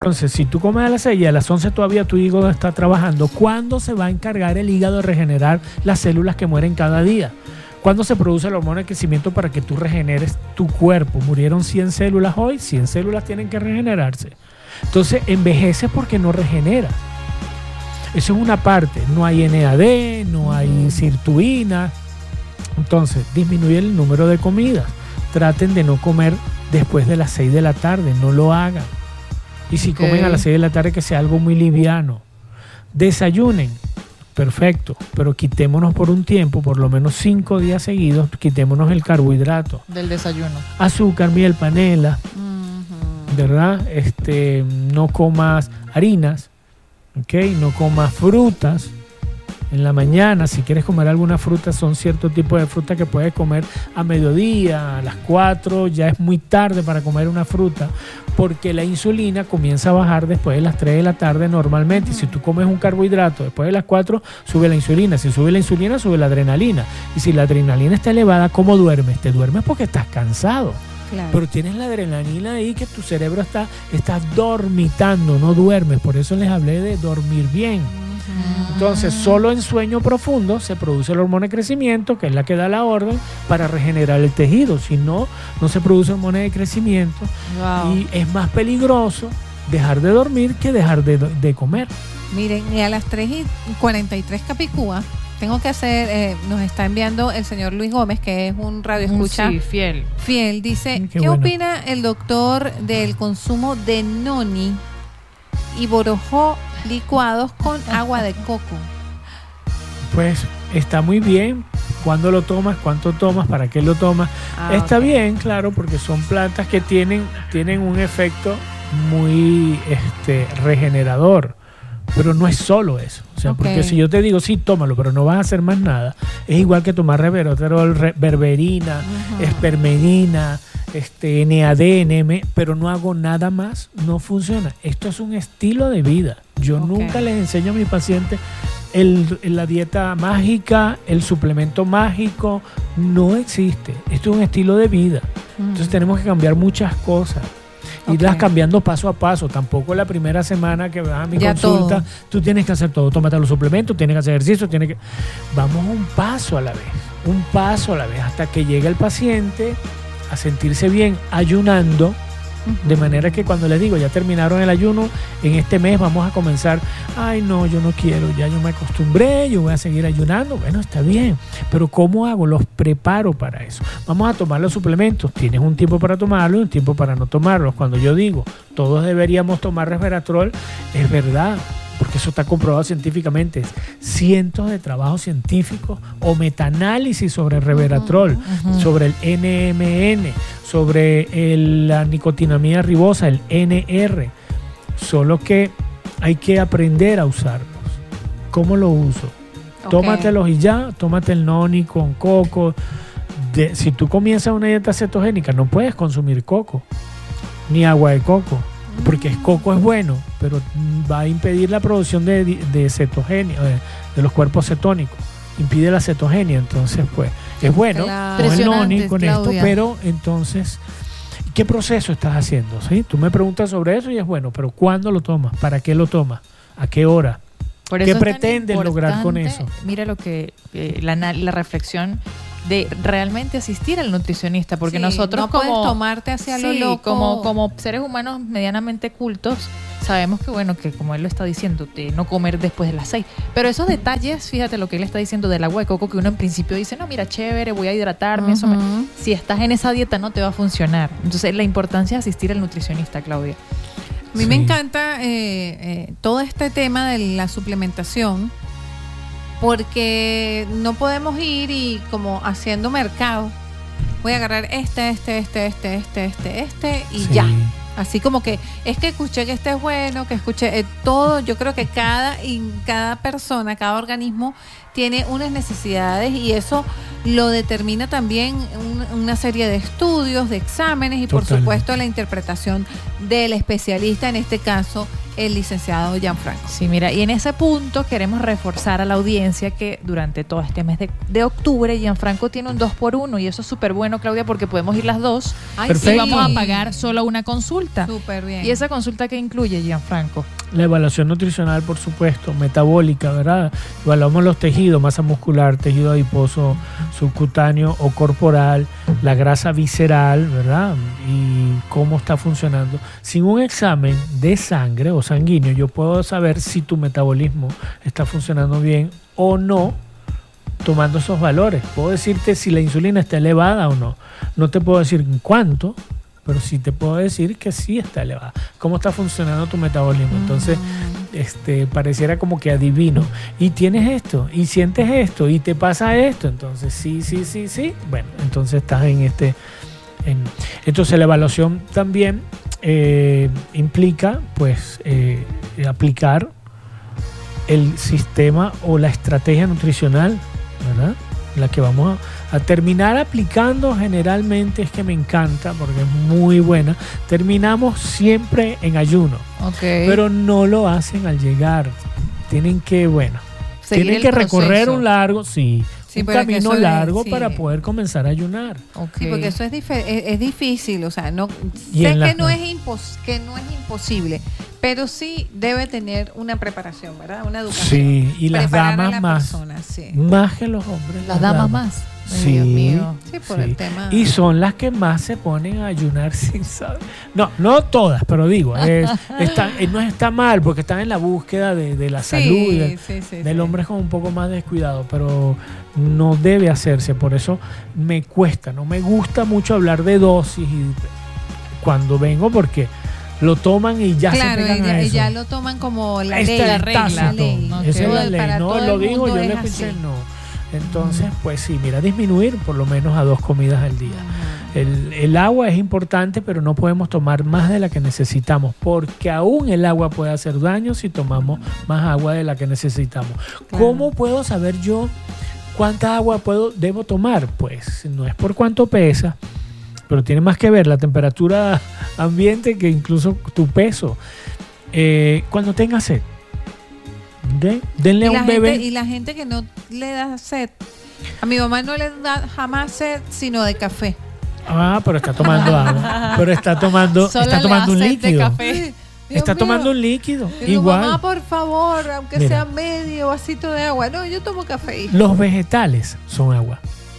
Entonces, si tú comes a las 6 y a las 11 todavía tu hígado está trabajando, ¿cuándo se va a encargar el hígado de regenerar las células que mueren cada día? ¿Cuándo se produce el hormona de crecimiento para que tú regeneres tu cuerpo? Murieron 100 células hoy, 100 células tienen que regenerarse. Entonces, envejeces porque no regeneras. Eso es una parte. No hay NAD, no hay sirtuina. Entonces, disminuye el número de comidas. Traten de no comer después de las 6 de la tarde. No lo hagan. Y si comen a las 6 de la tarde, que sea algo muy liviano. Desayunen. Perfecto, pero quitémonos por un tiempo, por lo menos 5 días seguidos, quitémonos el carbohidrato. Del desayuno. Azúcar, miel, panela, ¿verdad? No comas harinas, ¿ok? No comas frutas. En la mañana, si quieres comer alguna fruta, son cierto tipo de fruta que puedes comer a mediodía, a las 4, ya es muy tarde para comer una fruta, porque la insulina comienza a bajar después de las 3 de la tarde normalmente. Y si tú comes un carbohidrato después de las 4, sube la insulina. Si sube la insulina, sube la adrenalina. Y si la adrenalina está elevada, ¿cómo duermes? Te duermes porque estás cansado. Claro. Pero tienes la adrenalina ahí que tu cerebro está dormitando, no duermes. Por eso les hablé de dormir bien. Entonces, solo en sueño profundo se produce el hormona de crecimiento, que es la que da la orden para regenerar el tejido. Si no, no se produce hormona de crecimiento. Wow. Y es más peligroso dejar de dormir que dejar de comer. Miren, y a las 3:43 Capicúa, tengo que hacer, nos está enviando el señor Luis Gómez, que es un radioescucha. Sí, fiel. Dice, ¿qué opina el doctor del consumo de noni y borojó licuados con agua de coco? Pues está muy bien. ¿Cuándo lo tomas? ¿Cuánto tomas? ¿Para qué lo tomas? Está bien, claro, porque son plantas que tienen un efecto muy regenerador. Pero no es solo eso. O sea, porque si yo te digo, sí, tómalo, pero no vas a hacer más nada, es igual que tomar resveratrol, berberina, espermidina, NAD, pero no hago nada más, no funciona. Esto es un estilo de vida. Yo nunca les enseño a mis pacientes la dieta mágica, el suplemento mágico, no existe. Esto es un estilo de vida. Entonces tenemos que cambiar muchas cosas. Irlas cambiando paso a paso. Tampoco la primera semana que vas a mi consulta, todo. Tú tienes que hacer todo. Tómate los suplementos, tienes que hacer ejercicio, Vamos un paso a la vez, hasta que llegue el paciente a sentirse bien ayunando. De manera que cuando les digo, ya terminaron el ayuno, en este mes vamos a comenzar, ay no, yo no quiero, ya yo me acostumbré, yo voy a seguir ayunando. Bueno, está bien, pero ¿cómo hago? Los preparo para eso. Vamos a tomar los suplementos, tienes un tiempo para tomarlos y un tiempo para no tomarlos. Cuando yo digo, todos deberíamos tomar resveratrol, es verdad, porque eso está comprobado científicamente. Cientos de trabajos científicos o metaanálisis sobre el resveratrol, sobre el NMN, sobre la nicotinamida ribosa, el NR. Solo que hay que aprender a usarlos. ¿Cómo lo uso? Tómatelos y ya, tómate el noni con coco. Si tú comienzas una dieta cetogénica, no puedes consumir coco, ni agua de coco. Porque el coco es bueno, pero va a impedir la producción de cetogenia, de los cuerpos cetónicos. Impide la cetogenia, entonces pues es bueno con el noni, con esto, pero entonces, ¿qué proceso estás haciendo? ¿Sí? Tú me preguntas sobre eso y es bueno, pero ¿cuándo lo tomas? ¿Para qué lo tomas? ¿A qué hora? ¿Qué pretendes lograr con eso? Mira lo que la reflexión de realmente asistir al nutricionista, porque nosotros no puedes tomarte hacia lo loco. Como seres humanos medianamente cultos, sabemos que bueno, que como él lo está diciendo, de no comer después de las 6, pero esos detalles, fíjate lo que él está diciendo del agua de coco, que uno en principio dice, no, mira, chévere, voy a hidratarme, si estás en esa dieta no te va a funcionar. Entonces la importancia de asistir al nutricionista, Claudia. A mí me encanta todo este tema de la suplementación, porque no podemos ir y como haciendo mercado, voy a agarrar este y ya. Así como que es que escuché que este es bueno, que escuché todo. Yo creo que cada persona, cada organismo tiene unas necesidades y eso lo determina también una serie de estudios, de exámenes y por supuesto la interpretación del especialista, en este caso el licenciado Gianfranco. Sí, mira, y en ese punto queremos reforzar a la audiencia que durante todo este mes de octubre Gianfranco tiene un 2x1 y eso es súper bueno, Claudia, porque podemos ir las dos. Ay, Perfecto. Y vamos a pagar solo una consulta. Súper bien. ¿Y esa consulta qué incluye, Gianfranco? La evaluación nutricional, por supuesto, metabólica, ¿verdad? Evaluamos los tejidos, masa muscular, tejido adiposo, subcutáneo o corporal, la grasa visceral, ¿verdad? Y cómo está funcionando. Sin un examen de sangre o sanguíneo, yo puedo saber si tu metabolismo está funcionando bien o no, tomando esos valores. Puedo decirte si la insulina está elevada o no. No te puedo decir en cuánto, pero sí te puedo decir que sí está elevada. ¿Cómo está funcionando tu metabolismo? Entonces, pareciera como que adivino. Y tienes esto, y sientes esto, y te pasa esto. Entonces, sí. Bueno, entonces estás en entonces la evaluación también implica, pues, aplicar el sistema o la estrategia nutricional, ¿verdad? La que vamos a terminar aplicando generalmente, es que me encanta porque es muy buena. Terminamos siempre en ayuno, pero no lo hacen al llegar. Tienen que, seguir tienen que recorrer proceso. un largo, un camino largo sí. para poder comenzar a ayunar. Sí, porque eso es difícil, o sea, no Y sé en que las- no es imposible, pero sí debe tener una preparación, ¿verdad? Una educación. Sí, y las Preparar a damas la más, persona, sí. más que los hombres. Las damas más. Ay, Sí, Dios mío. Sí, por el tema. Y son las que más se ponen a ayunar sin saber. No todas, pero digo, no está mal porque están en la búsqueda de la salud. Del hombre es como un poco más descuidado, pero no debe hacerse. Por eso no me gusta mucho hablar de dosis cuando vengo, porque lo toman y ya Claro, se pegan a y eso. ya lo toman como la Esta ley. es la regla. La ley. Ok. Esa es la Todo- ley. para No todo lo el digo, mundo yo le es escuché, así. no. Entonces, pues sí, mira, disminuir por lo menos a 2 comidas al día. El agua es importante, pero no podemos tomar más de la que necesitamos, porque aún el agua puede hacer daño si tomamos más agua de la que necesitamos. Claro. ¿Cómo puedo saber yo cuánta agua debo tomar? Pues no es por cuánto pesa, pero tiene más que ver la temperatura ambiente que incluso tu peso. Cuando tenga sed, denle a un bebé. Y la gente que no le da sed. A mi mamá no le da jamás sed, sino de café. Pero está tomando agua. Pero está tomando un líquido. Dios Está mío. tomando un líquido. Y digo, Igual. mamá, por favor, aunque Mira. sea medio vasito de agua. No, yo tomo café. Los vegetales son agua.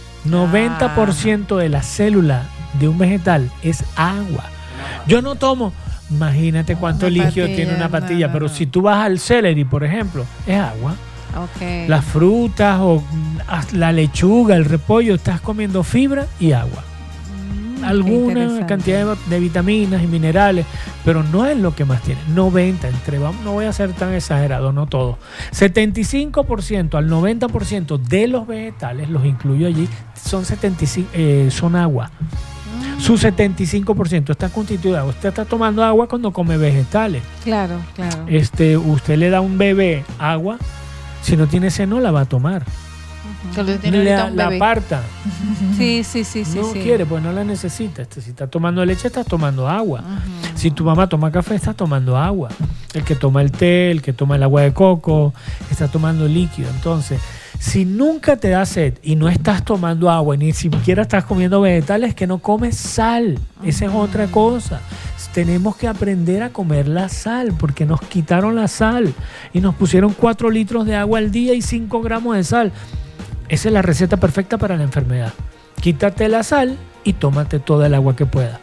90% de la célula de un vegetal es agua. Yo no tomo. Imagínate cuánto Una líquido pastilla, tiene una no, pastilla. no, pero no. si tú vas al celery, por ejemplo, es agua. Ok. Las frutas o la lechuga, el repollo, estás comiendo fibra y agua. Qué Alguna interesante. cantidad de vitaminas y minerales, pero no es lo que más tiene. 90, no voy a ser tan exagerado, no todo. 75% al 90% de los vegetales, los incluyo allí, son agua. Su 75% está constituido de agua. Usted está tomando agua cuando come vegetales. Claro, claro. Usted le da a un bebé agua, si no tiene seno la va a tomar. La aparta. Sí. No quiere, pues no la necesita. Si está tomando leche, está tomando agua. Si tu mamá toma café, está tomando agua. El que toma el té, el que toma el agua de coco, está tomando líquido. Entonces, si nunca te da sed y no estás tomando agua, ni siquiera estás comiendo vegetales, que no comes sal. Esa es otra cosa. Tenemos que aprender a comer la sal, porque nos quitaron la sal y nos pusieron 4 litros de agua al día y 5 gramos de sal. Esa es la receta perfecta para la enfermedad. Quítate la sal y tómate toda el agua que puedas.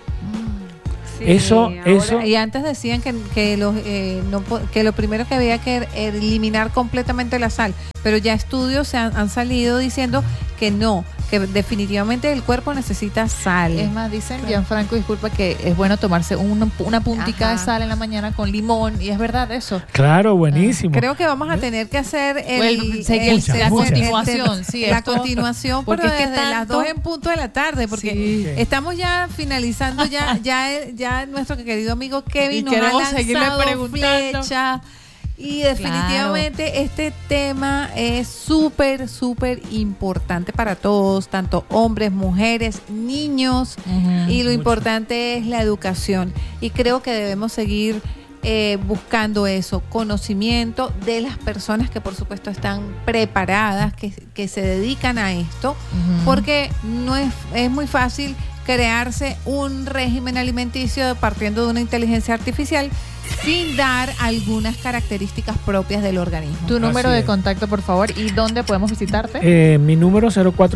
Sí, Eso. Y antes decían que lo primero que había que eliminar completamente la sal, pero ya estudios han salido diciendo que no, que definitivamente el cuerpo necesita sal. Es más, dicen, Gianfranco, disculpa, que es bueno tomarse una puntica Ajá. de sal en la mañana con limón, y es verdad eso. Claro, buenísimo. Creo que vamos a tener que hacer La continuación, sí, la esto- continuación, porque pero es que desde las tanto- 2 en punto de la tarde, porque Sí. estamos ya finalizando ya nuestro querido amigo Kevin Y nos ha queremos seguirle lanzado preguntando. flecha. Y definitivamente este tema es súper importante para todos, tanto hombres, mujeres, niños. Y lo Mucho. importante es la educación. Y creo que debemos seguir buscando eso, conocimiento de las personas que por supuesto están preparadas, que se dedican a esto, porque no es muy fácil crearse un régimen alimenticio partiendo de una inteligencia artificial sin dar algunas características propias del organismo. Tu número de contacto, por favor, y dónde podemos visitarte. Mi número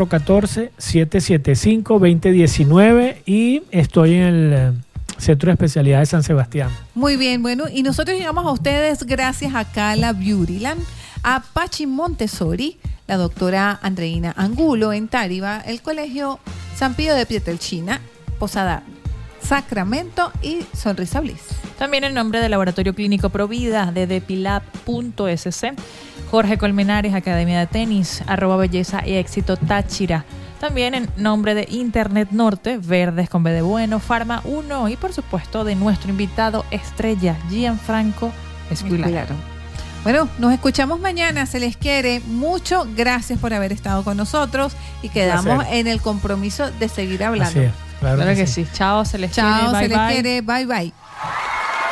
0414-775-2019 y estoy en el Centro de Especialidades San Sebastián. Muy bien, bueno, y nosotros llegamos a ustedes gracias a Cala Beautyland, a Pachi Montessori, la doctora Andreina Angulo en Táriba, el Colegio San Pío de Pietrelcina, Posada Sacramento y Sonrisa Bliss. También en nombre del Laboratorio Clínico Provida de Depilab.sc, Jorge Colmenares, Academia de Tenis, @Belleza y Éxito Táchira. También en nombre de Internet Norte, Verdes con B de Bueno, Farma 1 y por supuesto de nuestro invitado estrella, Gianfranco Esquilaro. Bueno, nos escuchamos mañana, se les quiere mucho, gracias por haber estado con nosotros y quedamos en el compromiso de seguir hablando. Así es, claro que sí. Chao, se les quiere, Chao, bye, se les bye. quiere, bye bye.